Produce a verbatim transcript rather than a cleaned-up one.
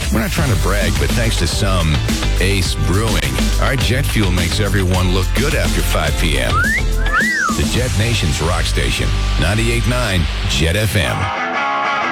We're not trying to brag, but thanks to some Ace Brewing, our jet fuel makes everyone look good after five p.m. The Jet Nation's rock station, ninety-eight point nine Jet F M.